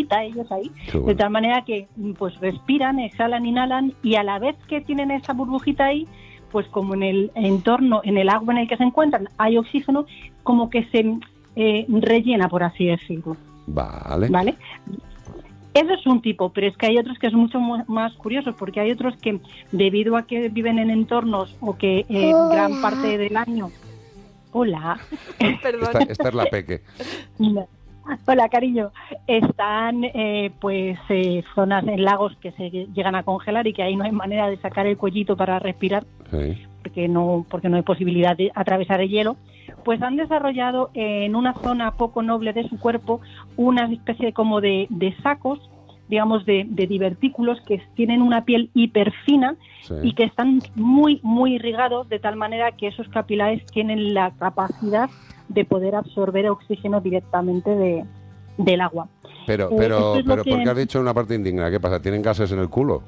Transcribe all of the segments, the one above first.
burbujita ellos ahí, de tal manera que pues respiran, exhalan, inhalan, y a la vez que tienen esa burbujita ahí, pues como en el entorno, en el agua en el que se encuentran, hay oxígeno, como que se rellena, por así decirlo. Vale. Eso es un tipo, pero es que hay otros que son mucho más curiosos, porque hay otros que, debido a que viven en entornos o que gran parte del año... Hola. Perdón. Esta es la Peque. Hola, cariño. Están zonas en lagos que se llegan a congelar y que ahí no hay manera de sacar el cuellito para respirar, Sí. porque no hay posibilidad de atravesar el hielo. Pues han desarrollado en una zona poco noble de su cuerpo una especie como de sacos, digamos, de divertículos que tienen una piel hiperfina, sí, y que están muy, muy irrigados, de tal manera que esos capilares tienen la capacidad de poder absorber oxígeno directamente del agua. Pero ¿por qué has dicho una parte indigna? ¿Qué pasa? ¿Tienen gases en el culo?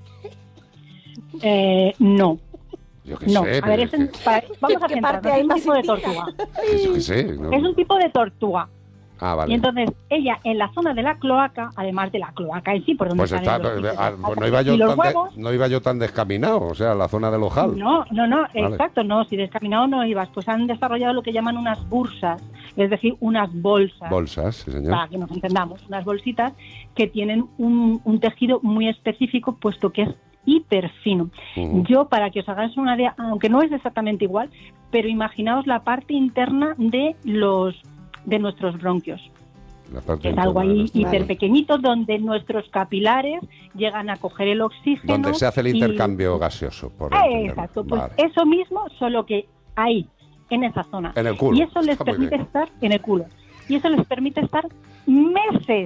No. Yo qué sé. A ver, vamos a centrarnos. Es un tipo de tortuga. Yo qué sé. No. Es un tipo de tortuga. Ah, vale. Y entonces ella, en la zona de la cloaca, además de la cloaca en sí, por donde pues salen no iba yo tan descaminado, o sea, la zona del ojal. No, vale. Exacto, no, si descaminado no ibas. Pues han desarrollado lo que llaman unas bursas, es decir, unas bolsas. Bolsas, sí, señor. Para que nos entendamos, unas bolsitas que tienen un tejido muy específico, puesto que es hiperfino. Yo, para que os hagáis una idea, aunque no es exactamente igual, pero imaginaos la parte interna de nuestros bronquios. Es algo ahí hiper pequeñito, donde nuestros capilares llegan a coger el oxígeno. Donde se hace el intercambio gaseoso, por exacto, pues vale. Eso mismo, solo que ahí, en esa zona. En el culo. Y eso les permite estar en el culo. Y eso les permite estar meses.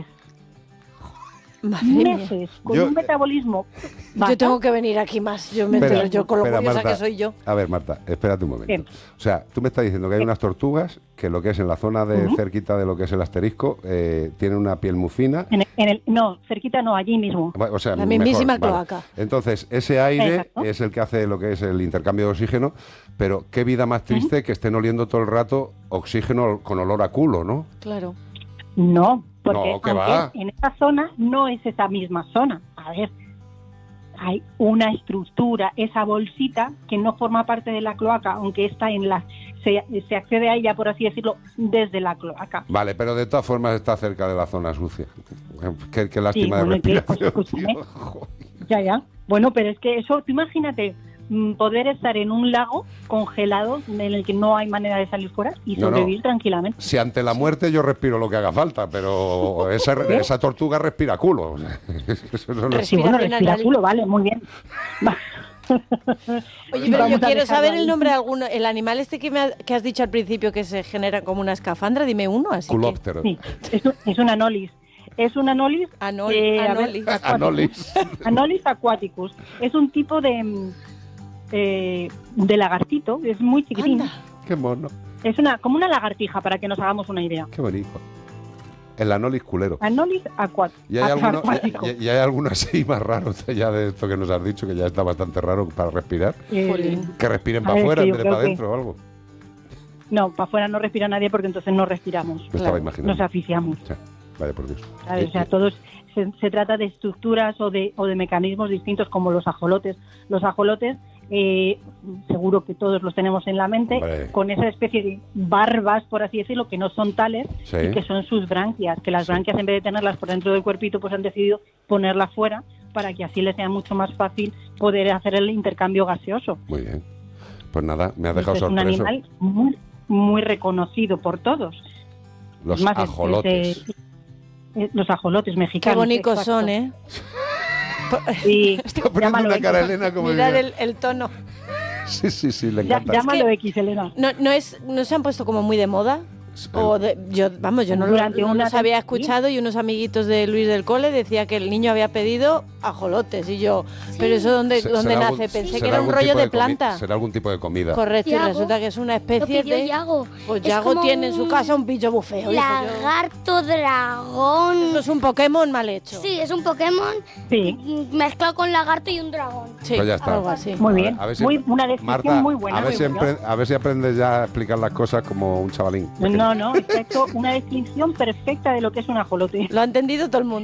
Meses, con un metabolismo bajo. Yo tengo que venir aquí más, yo con lo curiosa Marta, que soy yo. A ver, Marta, espérate un momento. Bien. O sea, tú me estás diciendo que hay unas tortugas que lo que es en la zona de cerquita de lo que es el asterisco, tienen una piel muy fina. No, cerquita no, allí mismo. O sea, la mismísima mejor, cloaca. Vale. Entonces, ese aire Exacto. es el que hace lo que es el intercambio de oxígeno, pero qué vida más triste que estén oliendo todo el rato oxígeno con olor a culo, ¿no? Claro. No, porque no, ¿qué va? en esa zona no es esa misma zona. A ver, hay una estructura, esa bolsita que no forma parte de la cloaca, aunque está se accede a ella, por así decirlo, desde la cloaca. Vale, pero de todas formas está cerca de la zona sucia. Qué lástima, sí, de respiración. Ya. Bueno, pero es que eso, tú imagínate, poder estar en un lago congelado en el que no hay manera de salir fuera y sobrevivir tranquilamente. Si ante la muerte yo respiro lo que haga falta, pero esa tortuga respira culo. Respira culo, vale, muy bien. Oye, pero yo quiero saber el nombre de alguno. El animal este que has dicho al principio que se genera como una escafandra, dime uno. Así Culóptero. Sí, es un anolis. Es un anolis. Anolis aquaticus. Es un tipo de lagartito, es muy chiquitín. Anda. Qué mono. Es como una lagartija, para que nos hagamos una idea. Qué bonito. El anolis culero. Anolis aquaticus. Y hay algunos así más raros ya de esto que nos has dicho, que ya está bastante raro para respirar. Que respiren para afuera en vez de para adentro o algo. No, para afuera no respira nadie, porque entonces no respiramos. Me estaba imaginando. Nos asfixiamos. Sí. Vaya por Dios. O sea, todos se trata de estructuras o de mecanismos distintos, como los ajolotes. Los ajolotes, seguro que todos los tenemos en la mente, con esa especie de barbas, por así decirlo, que no son tales, y que son sus branquias, que las branquias, en vez de tenerlas por dentro del cuerpito, pues han decidido ponerlas fuera, para que así les sea mucho más fácil poder hacer el intercambio gaseoso. Muy bien. Pues nada, me has dejado sorpreso. Es un animal muy, muy reconocido por todos. Los ajolotes. Los ajolotes mexicanos. Qué bonitos son, ¿eh? Sí, está poniendo una cara Elena como... Mirad el tono. Sí, le encanta. Llámalo X, Elena. ¿No se han puesto como muy de moda? Yo no los había escuchado, y unos amiguitos de Luis del cole decía que el niño había pedido ajolotes, y yo, pero eso ¿dónde nace? Pensé que era un rollo de planta. Será algún tipo de comida. Correcto, y resulta que es una especie de... Yago. Pues Yago tiene en su casa un bicho bufeo. Lagarto dragón. Eso es un Pokémon mal hecho. Sí, es un Pokémon mezclado con lagarto y un dragón. Sí, pues ya está. Algo así. Muy bien, una descripción Marta, muy buena. A ver si aprendes ya a explicar las cosas como un chavalín. No, he hecho una descripción perfecta de lo que es un ajolote. Lo ha entendido todo el mundo.